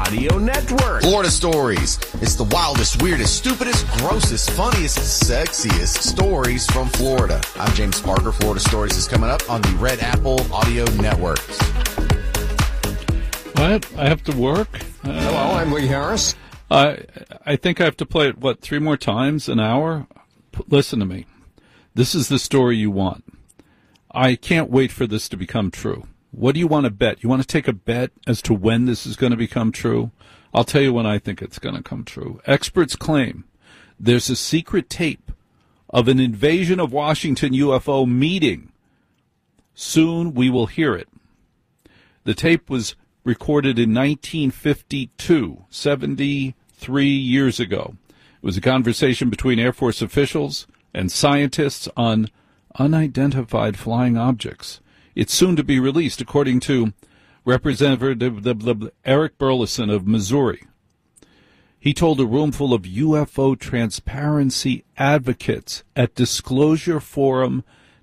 Audio Network. Florida Stories. It's the wildest, weirdest, stupidest, grossest, funniest, sexiest stories from Florida. I'm James Parker. Florida Stories is coming up on the Red Apple Audio Network. What? I have to work? Hello, I'm Lee Harris. I think I have to play it, 3 more times an hour? Listen to me. This is the story you want. I can't wait for this to become true. What do you want to bet? You want to take a bet as to when this is going to become true? I'll tell you when I think it's going to come true. Experts claim there's a secret tape of an invasion of Washington UFO meeting. Soon we will hear it. The tape was recorded in 1952, 73 years ago. It was a conversation between Air Force officials and scientists on unidentified flying objects. It's soon to be released, according to Representative Eric Burleson of Missouri. He told a room full of UFO transparency advocates at Disclosure Forum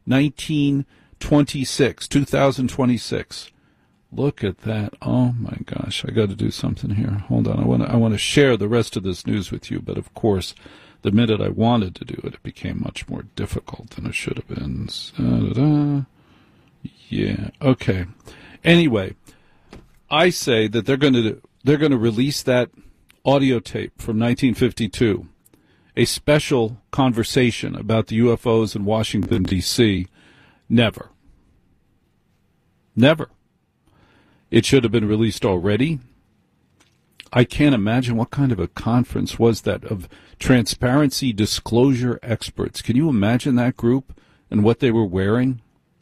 2026. Look at that. Oh, my gosh. I got to do something here. Hold on. I want to share the rest of this news with you, but, of course, the minute I wanted to do it, it became much more difficult than it should have been. Yeah, okay. Anyway, I say that they're going to release that audio tape from 1952, a special conversation about the UFOs in Washington, D.C. Never. It should have been released already. I can't imagine what kind of a conference was that of transparency disclosure experts. Can you imagine that group and what they were wearing?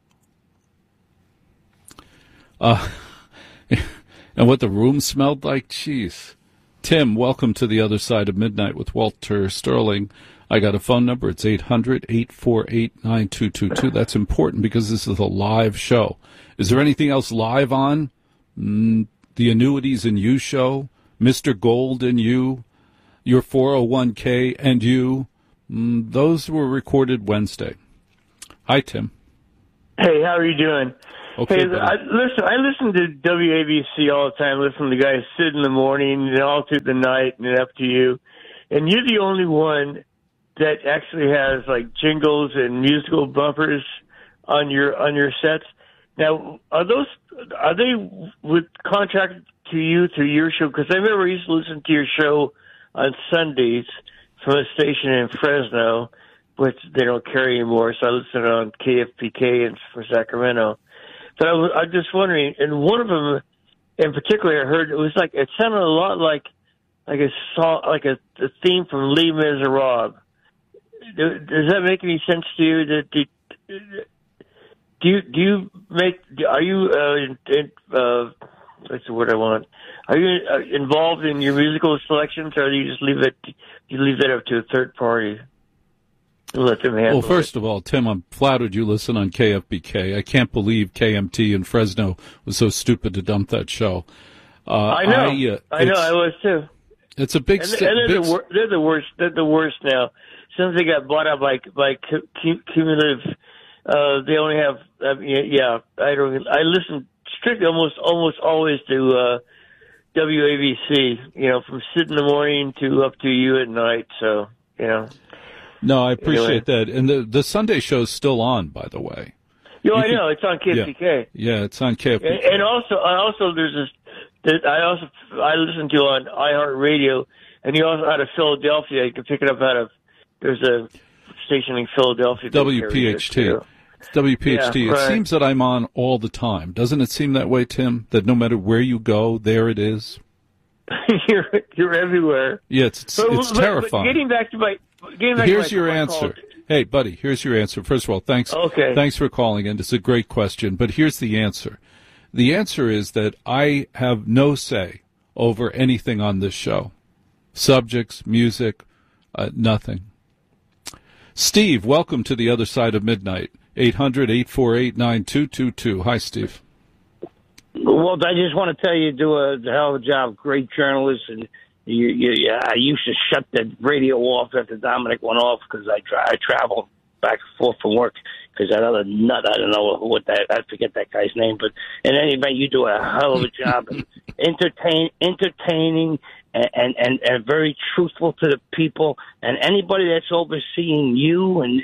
And what the room smelled like? Jeez. Tim, welcome to the other side of midnight with Walter Sterling. I got a phone number. It's 800-848-9222. That's important because this is a live show. Is there anything else live on? The Annuities and You show, Mr. Gold and You, your 401k and You. Those were recorded Wednesday. Hi, Tim. Hey, how are you doing? Okay, hey, I listen to WABC all the time. Listen to the guys sit in the morning and all through the night and up to you. And you're the only one that actually has like jingles and musical bumpers on your sets. Now, are they with contract to you through your show? Because I remember I used to listen to your show on Sundays from a station in Fresno, which they don't carry anymore. So I listened on KFPK for Sacramento. But I'm just wondering, and one of them in particular, I heard it sounded a lot like a song, like a theme from Les Miserables. Does that make any sense to you? What's the word I want? Are you involved in your musical selections, or do you just leave that up to a third party? Let them handle Well, first of all, Tim, I'm flattered you listen on KFBK. I can't believe KMT in Fresno was so stupid to dump that show. I know. I was too. It's a big. They're the worst. They're the worst now. Since they got bought out by Cumulative, they only have. I listen strictly almost always to WABC. From sit in the morning to up to you at night. So No, I appreciate that. And the Sunday show's still on, by the way. I know. It's on KFBK. Yeah, it's on KFBK. And also there's this that I listen to on iHeartRadio, and you also out of Philadelphia. You can pick it up there's a station in Philadelphia. WPHT. WPHT. Yeah, right. It seems that I'm on all the time. Doesn't it seem that way, Tim? That no matter where you go, there it is? You're everywhere. Yeah, it's terrifying. But getting back to my here's your answer. Hey, buddy, here's your answer. First of all, thanks for calling in. It's a great question, but here's the answer. The answer is that I have no say over anything on this show. Subjects, music, nothing. Steve, welcome to the other side of midnight. 800-848-9222. Hi, Steve. Well, I just want to tell you do a hell of a job. Great journalist, and I used to shut the radio off after Dominic went off because I travel back and forth from work because that other nut, I don't know I forget that guy's name, but in any event, you do a hell of a job, entertaining, and very truthful to the people, and anybody that's overseeing you and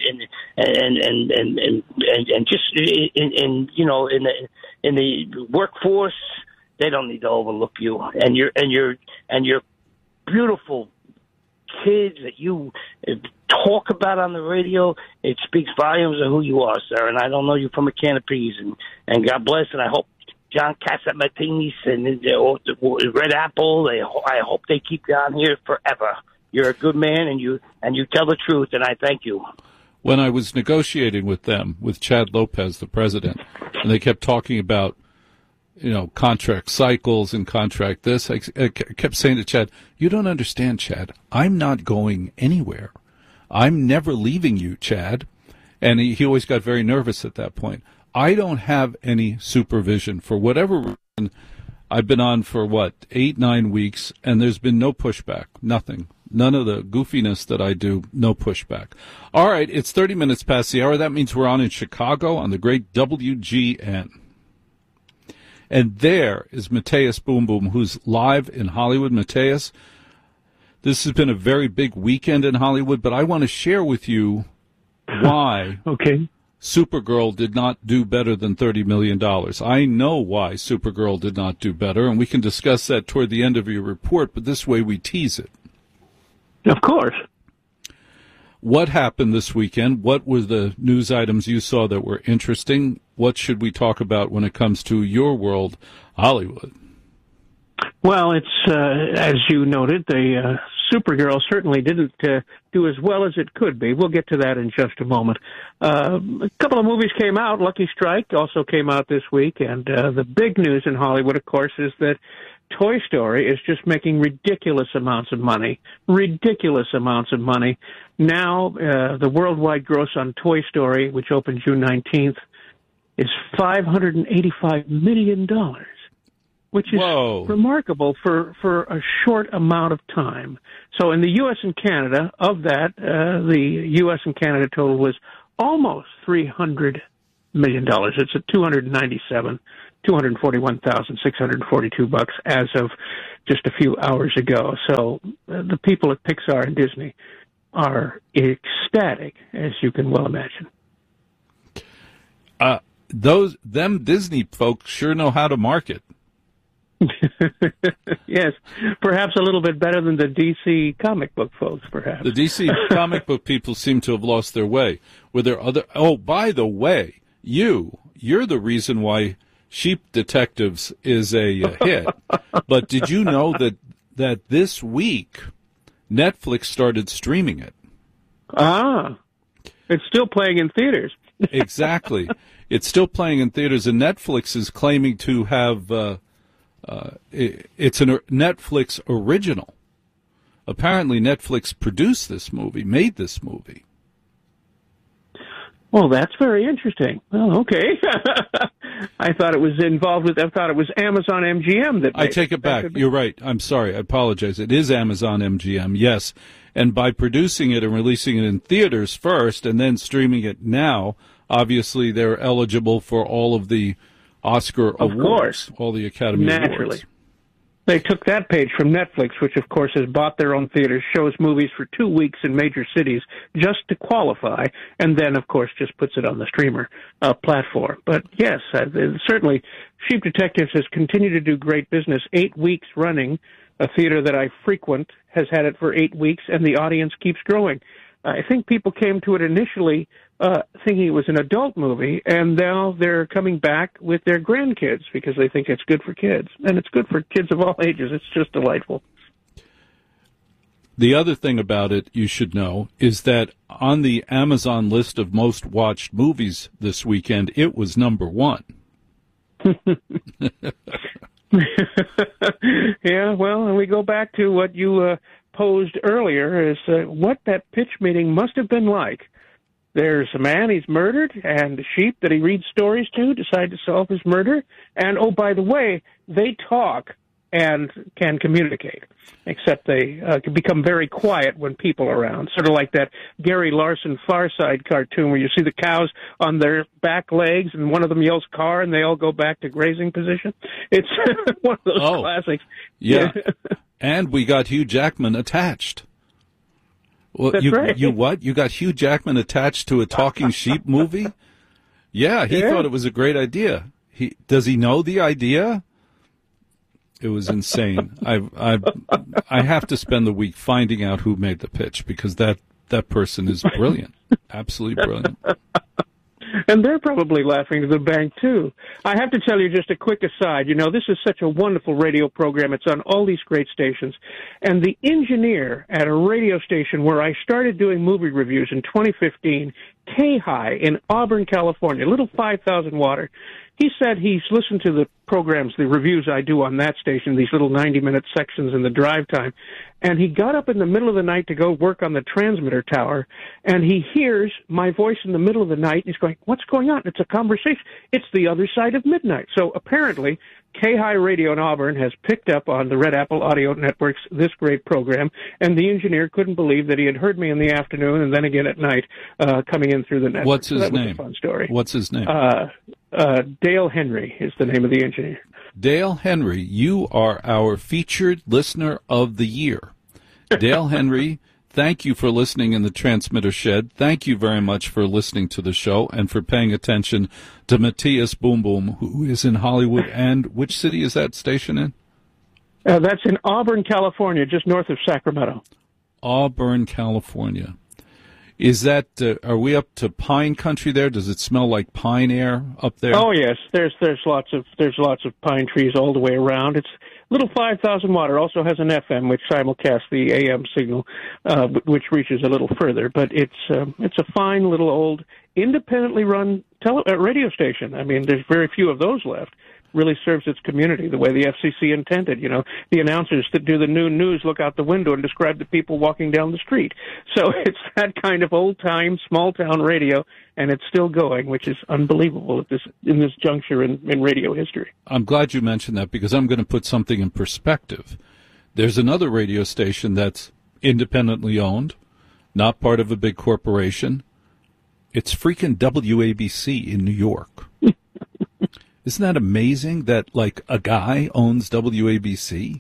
just in the workforce, they don't need to overlook you and your beautiful kids that you talk about on the radio. It speaks volumes of who you are, sir. And I don't know you from a can of peas. And God bless. And I hope John Catsimatidis and Red Apple, I hope they keep you on here forever. You're a good man, and you tell the truth, and I thank you. When I was negotiating with them, with Chad Lopez, the president, and they kept talking about, contract cycles and contract this, I kept saying to Chad, you don't understand, Chad. I'm not going anywhere. I'm never leaving you, Chad. And he always got very nervous at that point. I don't have any supervision for whatever reason. I've been on for 8-9 weeks, and there's been no pushback, nothing. None of the goofiness that I do, no pushback. All right, it's 30 minutes past the hour. That means we're on in Chicago on the great WGN. And there is Mateus Boom Boom, who's live in Hollywood. Mateus, this has been a very big weekend in Hollywood, but I want to share with you why Supergirl did not do better than $30 million. I know why Supergirl did not do better, and we can discuss that toward the end of your report, but this way we tease it. Of course. What happened this weekend? What were the news items you saw that were interesting? What should we talk about when it comes to your world, Hollywood? Well, it's, as you noted, the Supergirl certainly didn't do as well as it could be. We'll get to that in just a moment. A couple of movies came out. Lucky Strike also came out this week, and the big news in Hollywood, of course, is that Toy Story is just making ridiculous amounts of money. Now, the worldwide gross on Toy Story, which opened June 19th, is $585 million, which is remarkable for a short amount of time. So in the U.S. and Canada, of that, the U.S. and Canada total was almost $300 million. It's at $241,642 as of just a few hours ago. So the people at Pixar and Disney are ecstatic, as you can well imagine. Them Disney folks sure know how to market. Yes, perhaps a little bit better than the DC comic book folks, perhaps. The DC comic book people seem to have lost their way. Were there other... Oh, by the way, you're the reason why Sheep Detectives is a hit. But did you know that this week Netflix started streaming it? It's still playing in theaters. Exactly. It's still playing in theaters, and Netflix is claiming to have... it's a Netflix original. Apparently Netflix produced this movie, made this movie. Well, that's very interesting. Oh, okay. I thought it was Amazon MGM that I take it back. You're right. I'm sorry. I apologize. It is Amazon MGM, yes. And by producing it and releasing it in theaters first and then streaming it now, obviously they're eligible for all of the Oscar awards, all the Academy Awards. They took that page from Netflix, which, of course, has bought their own theaters, shows movies for 2 weeks in major cities just to qualify, and then, of course, just puts it on the streamer platform. But, yes, certainly Sheep Detectives has continued to do great business. 8 weeks running. A theater that I frequent has had it for 8 weeks, and the audience keeps growing. I think people came to it initially thinking it was an adult movie, and now they're coming back with their grandkids because they think it's good for kids. And it's good for kids of all ages. It's just delightful. The other thing about it you should know is that on the Amazon list of most watched movies this weekend, it was number 1. Yeah, well, and we go back to what you posed earlier, is what that pitch meeting must have been like. There's a man, he's murdered, and the sheep that he reads stories to decide to solve his murder. And, oh, by the way, they talk and can communicate, except they can become very quiet when people are around. Sort of like that Gary Larson Far Side cartoon where you see the cows on their back legs and one of them yells car and they all go back to grazing position. It's one of those classics. Yeah. And we got Hugh Jackman attached. Well, That's right. You what? You got Hugh Jackman attached to a talking sheep movie? Yeah, he thought it was a great idea. Does he know the idea? It was insane. I have to spend the week finding out who made the pitch because that person is brilliant, absolutely brilliant. And they're probably laughing to the bank, too. I have to tell you just a quick aside. You know, this is such a wonderful radio program. It's on all these great stations. And the engineer at a radio station where I started doing movie reviews in 2015, K-High in Auburn, California, little 5,000 water, he said he's listened to the programs, the reviews I do on that station, these little 90-minute sections in the drive time, and he got up in the middle of the night to go work on the transmitter tower, and he hears my voice in the middle of the night, and he's going, what's going on? It's a conversation. It's the other side of midnight. So apparently, K-High Radio in Auburn has picked up on the Red Apple Audio Network's this great program, and the engineer couldn't believe that he had heard me in the afternoon and then again at night coming in through the network. What's his name? name? Was a fun story. What's his name? Dale Henry is the name of the engineer. Dale Henry, you are our featured listener of the year. Dale Henry, thank you for listening in the transmitter shed. Thank you very much for listening to the show and for paying attention to Matthias Boom Boom, who is in Hollywood. And which city is that station in? That's in Auburn, California, just north of Sacramento. Auburn, California. Is that, are we up to pine country there? Does it smell like pine air up there? Oh yes, there's lots of pine trees all the way around. It's little 5,000 water. Also has an FM which simulcasts the AM signal, which reaches a little further. But it's a fine little old independently run radio station. I mean, there's very few of those left. Really serves its community the way the FCC intended. You know, the announcers that do the noon news look out the window and describe the people walking down the street. So it's that kind of old-time, small-town radio, and it's still going, which is unbelievable in this juncture in radio history. I'm glad you mentioned that because I'm going to put something in perspective. There's another radio station that's independently owned, not part of a big corporation. It's freaking WABC in New York. Isn't that amazing that, like, a guy owns WABC?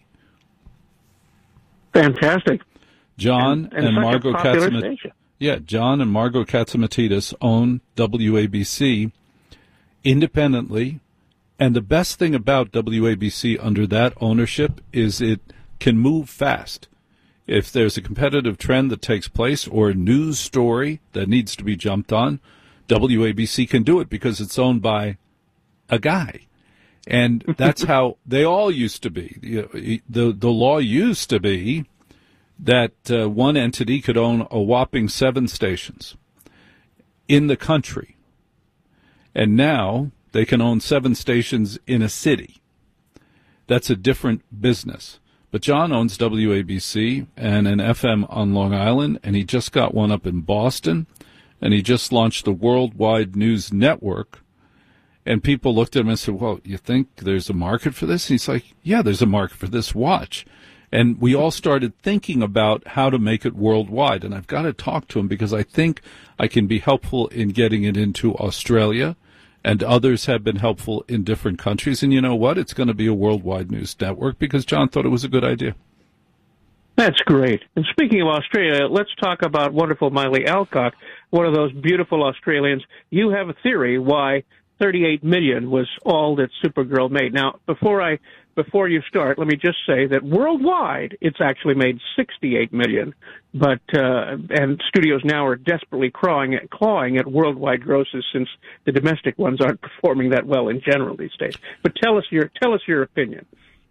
Fantastic. John and Margot Katzimatidis. Yeah, John and Margot Katzimatidis own WABC independently. And the best thing about WABC under that ownership is it can move fast. If there's a competitive trend that takes place or a news story that needs to be jumped on, WABC can do it because it's owned by a guy. And that's how they all used to be. The law used to be that one entity could own a whopping 7 stations in the country. And now they can own 7 stations in a city. That's a different business. But John owns WABC and an FM on Long Island, and he just got one up in Boston, and he just launched the Worldwide News Network. And people looked at him and said, well, you think there's a market for this? And he's like, yeah, there's a market for this. Watch. And we all started thinking about how to make it worldwide. And I've got to talk to him because I think I can be helpful in getting it into Australia. And others have been helpful in different countries. And you know what? It's going to be a worldwide news network because John thought it was a good idea. That's great. And speaking of Australia, let's talk about wonderful Miley Alcock, one of those beautiful Australians. You have a theory why 38 million was all that Supergirl made. Now, before you start, let me just say that worldwide, it's actually made 68 million. But and studios now are desperately clawing at worldwide grosses since the domestic ones aren't performing that well in general these days. But tell us your opinion.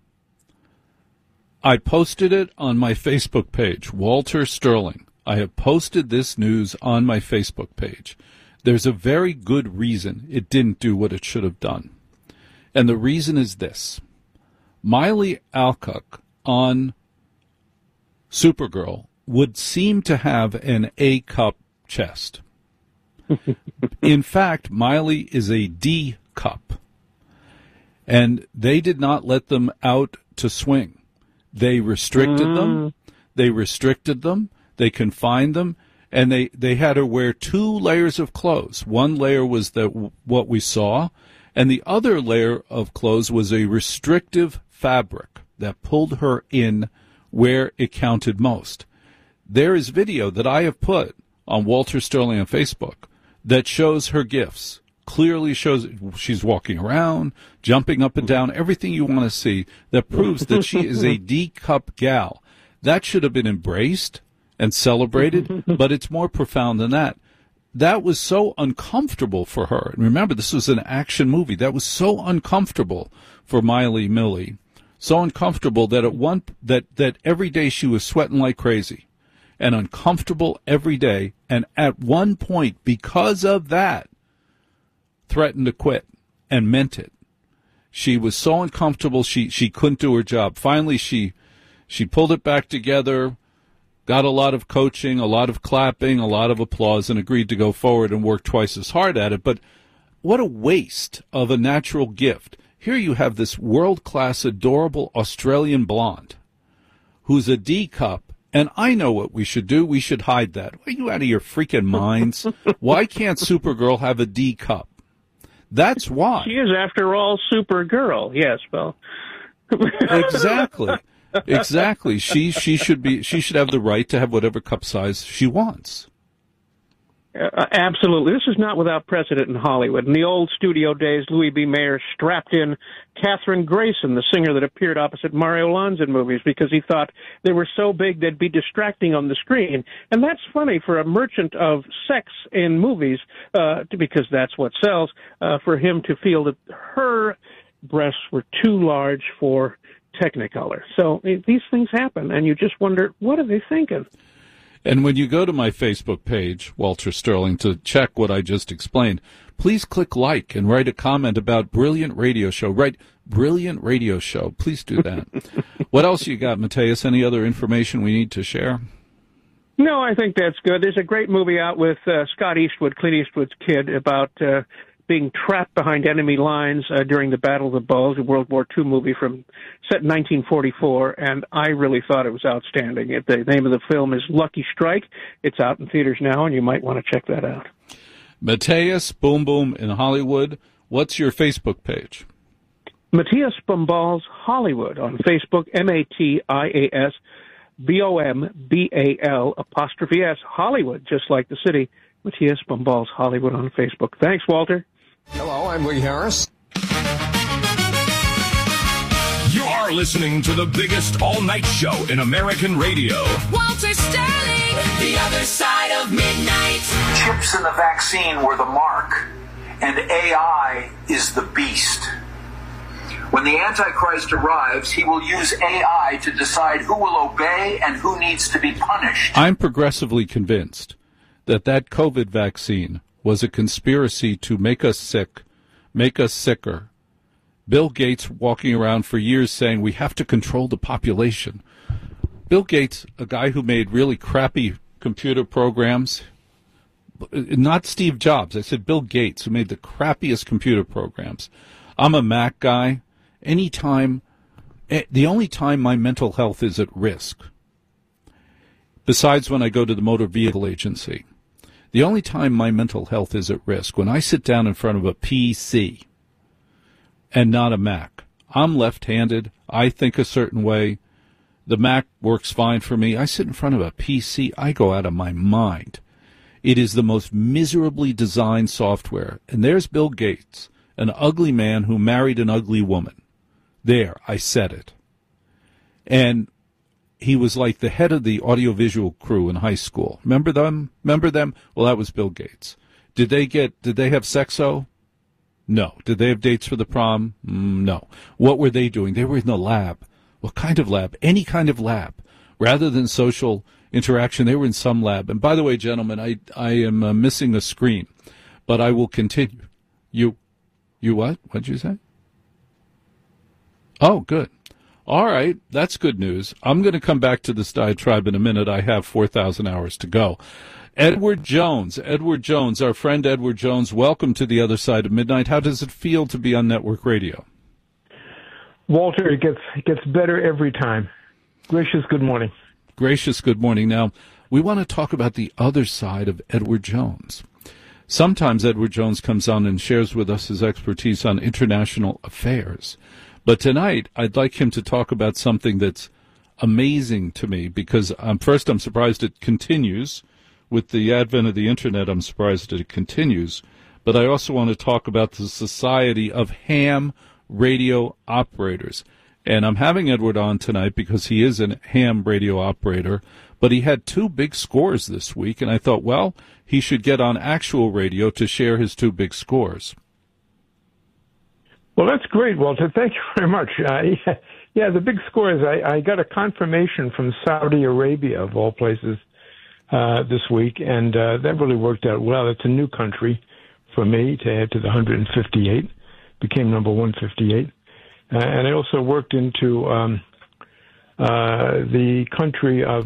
I posted it on my Facebook page, Walter Sterling. I have posted this news on my Facebook page. There's a very good reason it didn't do what it should have done. And the reason is this. Miley Alcock on Supergirl would seem to have an A-cup chest. In fact, Miley is a D-cup. And they did not let them out to swing. They restricted them. They confined them. And they had her wear 2 layers of clothes. One layer was what we saw, and the other layer of clothes was a restrictive fabric that pulled her in where it counted most. There is video that I have put on Walter Sterling on Facebook that shows her gifts. Clearly shows she's walking around, jumping up and down, everything you want to see that proves that she is a D-cup gal. That should have been embraced and celebrated, but it's more profound than that. That was so uncomfortable for her. And remember, this was an action movie. That was so uncomfortable for Miley Millie. So uncomfortable that that every day she was sweating like crazy and uncomfortable every day. And at one point, because of that, threatened to quit and meant it. She was so uncomfortable she couldn't do her job. Finally, she pulled it back together, got a lot of coaching, a lot of clapping, a lot of applause, and agreed to go forward and work twice as hard at it. But what a waste of a natural gift. Here you have this world-class, adorable Australian blonde who's a D-cup, and I know what we should do. We should hide that. Are you out of your freaking minds? Why can't Supergirl have a D-cup? That's why. She is, after all, Supergirl. Yes, well. Exactly. She should have the right to have whatever cup size she wants. Absolutely. This is not without precedent in Hollywood. In the old studio days, Louis B. Mayer strapped in Katherine Grayson, the singer that appeared opposite Mario Lanza in movies, because he thought they were so big they'd be distracting on the screen. And that's funny for a merchant of sex in movies, because that's what sells, for him to feel that her breasts were too large for Technicolor. So these things happen, and you just wonder, what are they thinking? And when you go to my Facebook page, Walter Sterling, to check what I just explained, please click like and write a comment about Brilliant Radio Show. Write Brilliant Radio Show. Please do that. What else you got, Mateus? Any other information we need to share? No, I think that's good. There's a great movie out with Scott Eastwood, Clint Eastwood's kid, about being trapped behind enemy lines during the Battle of the Bulge, a World War II movie set in 1944, and I really thought it was outstanding. The name of the film is Lucky Strike. It's out in theaters now, and you might want to check that out. Mateus Boom Boom in Hollywood. What's your Facebook page? Mateus Bombals Hollywood on Facebook, MATIAS BOMBAL''S Hollywood, just like the city. Mateus Bombals Hollywood on Facebook. Thanks, Walter. Hello, I'm Lee Harris. You are listening to the biggest all-night show in American radio. Walter Sterling, the other side of midnight. Chips in the vaccine were the mark, and AI is the beast. When the Antichrist arrives, he will use AI to decide who will obey and who needs to be punished. I'm progressively convinced that COVID vaccine was a conspiracy to make us sick, make us sicker. Bill Gates walking around for years saying we have to control the population. Bill Gates, a guy who made really crappy computer programs, not Steve Jobs. I said Bill Gates, who made the crappiest computer programs. I'm a Mac guy. The only time my mental health is at risk, besides when I go to the motor vehicle agency, the only time my mental health is at risk, when I sit down in front of a PC and not a Mac. I'm left-handed. I think a certain way. The Mac works fine for me. I sit in front of a PC. I go out of my mind. It is the most miserably designed software. And there's Bill Gates, an ugly man who married an ugly woman. There, I said it. And he was like the head of the audiovisual crew in high school. Remember them? Well, that was Bill Gates. Did they have sexo? No. Did they have dates for the prom? No. What were they doing? They were in the lab. What kind of lab? Any kind of lab. Rather than social interaction, they were in some lab. And by the way, gentlemen, I am missing a screen, but I will continue. You what? What did you say? Oh, good. All right, that's good news. I'm going to come back to this diatribe in a minute. I have 4,000 hours to go. Edward Jones, our friend Edward Jones, welcome to the other side of midnight. How does it feel to be on network radio? Walter, it gets better every time. Gracious good morning. Gracious good morning. Now, we want to talk about the other side of Edward Jones. Sometimes Edward Jones comes on and shares with us his expertise on international affairs. But tonight, I'd like him to talk about something that's amazing to me, because first, I'm surprised it continues. With the advent of the Internet, I'm surprised that it continues. But I also want to talk about the Society of Ham Radio Operators. And I'm having Edward on tonight because he is a ham radio operator, but he had 2 big scores this week, and I thought, well, he should get on actual radio to share his 2 big scores. Well, that's great, Walter. Thank you very much. Yeah, the big scores, I got a confirmation from Saudi Arabia, of all places, this week, and that really worked out well. It's a new country for me to add to the 158, became number 158. And I also worked into the country of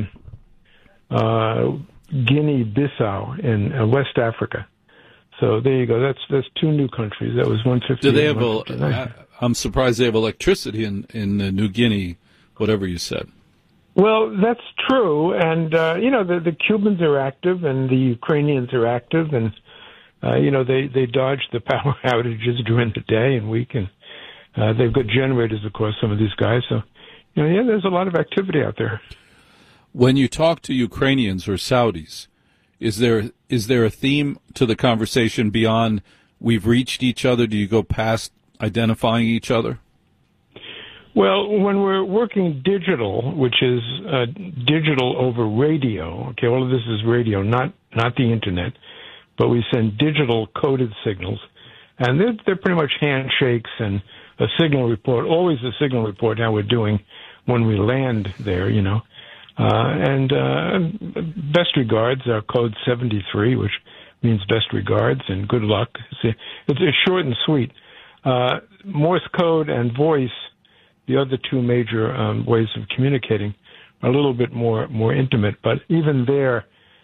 Guinea-Bissau in West Africa. So there you go. That's 2 new countries. That was 158. Do they have I'm surprised they have electricity in New Guinea, whatever you said. Well, that's true. And, the Cubans are active and the Ukrainians are active. And, they dodge the power outages during the day and week. And they've got generators, of course, some of these guys. So, there's a lot of activity out there. When you talk to Ukrainians or Saudis, is there a theme to the conversation beyond we've reached each other? Do you go past identifying each other? Well, when we're working digital, which is digital over radio, okay, all of this is radio, not the Internet, but we send digital coded signals, and they're pretty much handshakes and a signal report, always a signal report how we're doing when we land there, and best regards, our code 73, which means best regards and good luck. It's short and sweet. Morse code and voice, the other 2 major ways of communicating, are a little bit more intimate. But even there,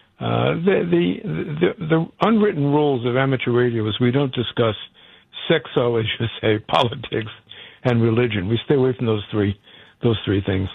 the unwritten rules of amateur radio is we don't discuss sexo, as you say, politics, and religion. We stay away from those three things.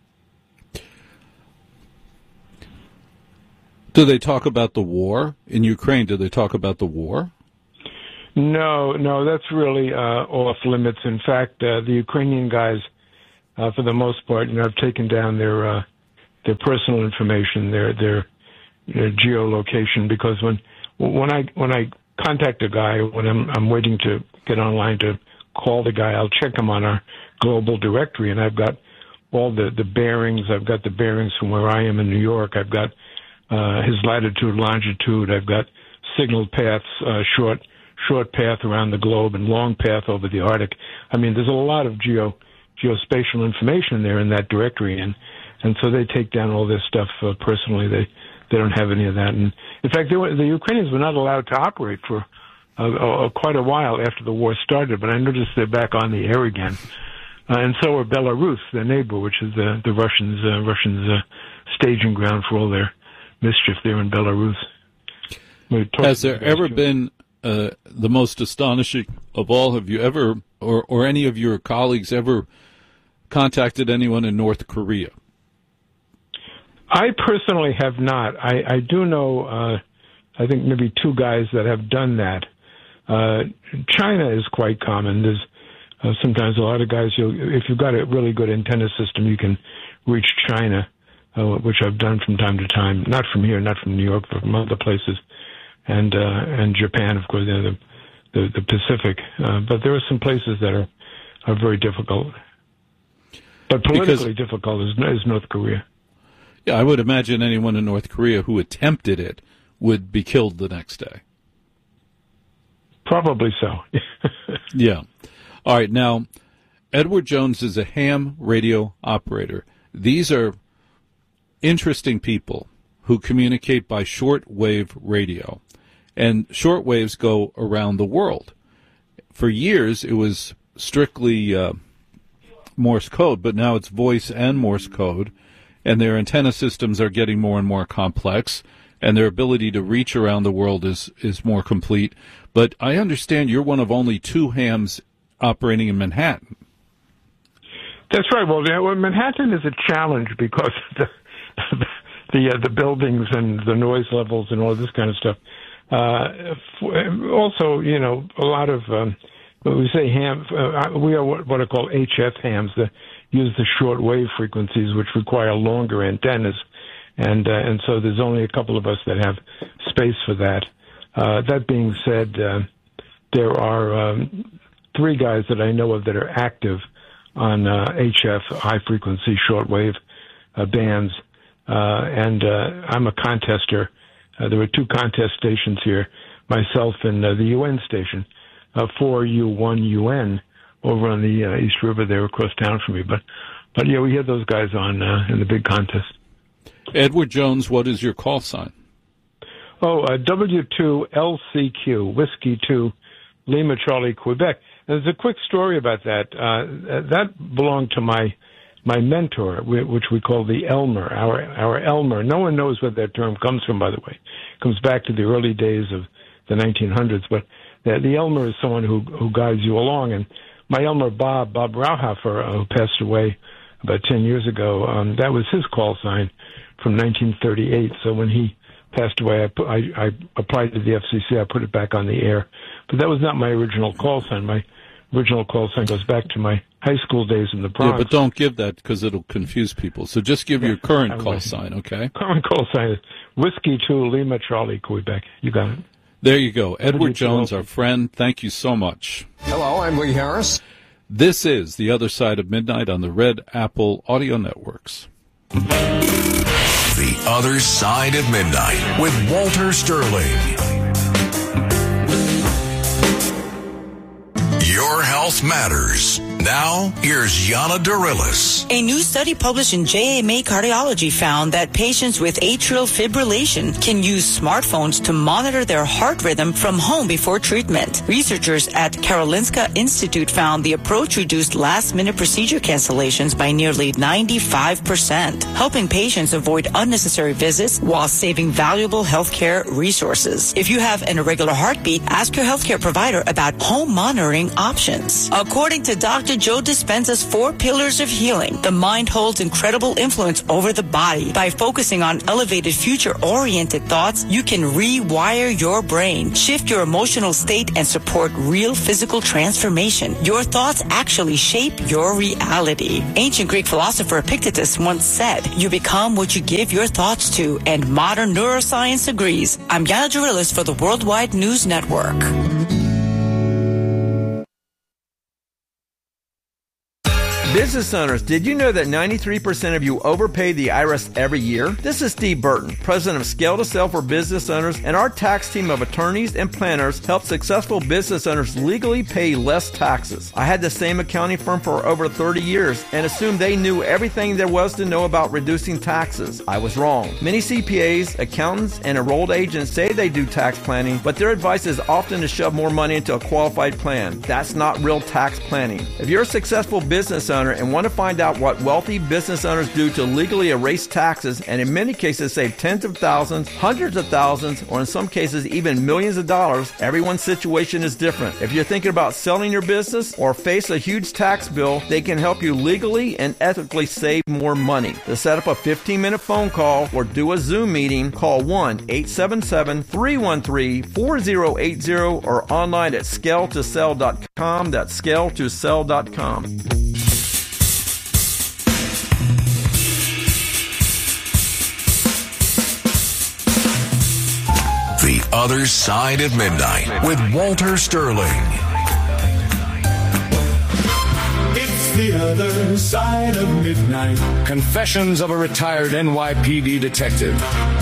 Do they talk about the war in Ukraine? Do they talk about the war? No, that's really off limits. In fact, the Ukrainian guys, for the most part, have taken down their personal information, their geolocation, because when I contact a guy, when I'm waiting to get online to call the guy, I'll check him on our global directory, and I've got all the bearings. I've got the bearings from where I am in New York. I've got his latitude, longitude. I've got signal paths, short path around the globe and long path over the Arctic. I mean, there's a lot of geospatial information there in that directory, and so they take down all this stuff personally. They don't have any of that. And in fact, the Ukrainians were not allowed to operate for quite a while after the war started, but I noticed they're back on the air again. And so are Belarus, their neighbor, which is the Russians' staging ground for all their mischief there in Belarus. Has there ever been the most astonishing of all? Have you ever, or any of your colleagues ever contacted anyone in North Korea? I personally have not. I do know, I think maybe 2 guys that have done that. China is quite common. There's sometimes a lot of guys, if you've got a really good antenna system, you can reach China, which I've done from time to time. Not from here, not from New York, but from other places. And Japan, of course, the Pacific. But there are some places that are very difficult. But politically difficult is North Korea. Yeah, I would imagine anyone in North Korea who attempted it would be killed the next day. Probably so. Yeah. All right. Now, Edward Jones is a ham radio operator. These are interesting people who communicate by shortwave radio. And shortwaves go around the world. For years, it was strictly Morse code, but now it's voice and Morse code. And their antenna systems are getting more and more complex, and their ability to reach around the world is more complete. But I understand you're one of only 2 hams operating in Manhattan. That's right. Well, Manhattan is a challenge because of the buildings and the noise levels and all this kind of stuff. Also, a lot of we say ham. We are what are called HF hams that use the short wave frequencies, which require longer antennas, and so there's only a couple of us that have space for that. That being said, there are 3 guys that I know of that are active on HF, high frequency shortwave bands, and I'm a contester. There were 2 contest stations here, myself and the UN station, 4U1UN, over on the East River there across town from me. But yeah, we had those guys on in the big contest. Edward Jones, what is your call sign? Oh, W2LCQ, Whiskey 2, Lima Charlie, Quebec. There's a quick story about that. That belonged to my mentor, which we call the Elmer, our Elmer. No one knows where that term comes from, by the way. It comes back to the early days of the 1900s. But the Elmer is someone who guides you along. And my Elmer, Bob Rauhofer, who passed away about 10 years ago, that was his call sign from 1938. So when he passed away, I applied to the FCC. I put it back on the air. But that was not my original call sign. My original call sign goes back to my high school days in the Bronx. Yeah, but don't give that because it'll confuse people. So just give your current call sign, okay? Current call sign is Whiskey 2, Lima Charlie, Quebec. You got it. There you go. Edward Jones, our friend, thank you so much. Hello, I'm Lee Harris. This is The Other Side of Midnight on the Red Apple Audio Networks. The Other Side of Midnight with Walter Sterling. Your health matters. Now, here's Yana Dorilis. A new study published in JAMA Cardiology found that patients with atrial fibrillation can use smartphones to monitor their heart rhythm from home before treatment. Researchers at Karolinska Institute found the approach reduced last-minute procedure cancellations by nearly 95%, helping patients avoid unnecessary visits while saving valuable healthcare resources. If you have an irregular heartbeat, ask your healthcare provider about home monitoring options. According to Dr. Joe Dispenza's 4 Pillars of Healing, the mind holds incredible influence over the body. By focusing on elevated future-oriented thoughts, you can rewire your brain, shift your emotional state, and support real physical transformation. Your thoughts actually shape your reality. Ancient Greek philosopher Epictetus once said, "You become what you give your thoughts to," and modern neuroscience agrees. I'm Yana Dorilis for the Worldwide News Network. Business owners, did you know that 93% of you overpay the IRS every year? This is Steve Burton, president of Scale to Sell for Business Owners, and our tax team of attorneys and planners help successful business owners legally pay less taxes. I had the same accounting firm for over 30 years and assumed they knew everything there was to know about reducing taxes. I was wrong. Many CPAs, accountants, and enrolled agents say they do tax planning, but their advice is often to shove more money into a qualified plan. That's not real tax planning. If you're a successful business owner and want to find out what wealthy business owners do to legally erase taxes and in many cases save tens of thousands, hundreds of thousands, or in some cases even millions of dollars, everyone's situation is different. If you're thinking about selling your business or face a huge tax bill, they can help you legally and ethically save more money. To set up a 15-minute phone call or do a Zoom meeting, call 1-877-313-4080 or online at scaletosell.com. That's scaletosell.com. The Other Side of Midnight with Walter Sterling. It's the other side of midnight. Confessions of a retired NYPD detective.